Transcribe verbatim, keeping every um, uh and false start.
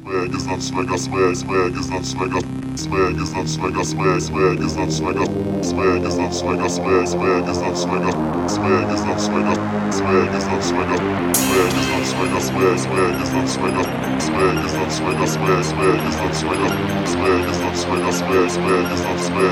Swag is not swagger, swag, swag is not swagger. Swag is not swagger, swag, swag is not swagger. Swag is not swagger, swag, swag is not swagger. Swag is not swagger, swag is not swagger. Swag is not swagger, swag, swag is not swagger. Swag is not swagger, swag, swag is not swagger. Swag is not swagger, swag, swag is not swag.